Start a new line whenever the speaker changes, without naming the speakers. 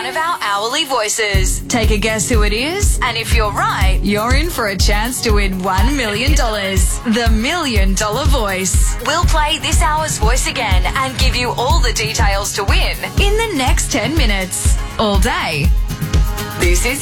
of our hourly voices. Take a guess who it is, and if you're right, you're in for a chance to win $1 million. The $1 Million Voice. We'll play this hour's voice again and give you all the details to win in the next 10 minutes. All day. This is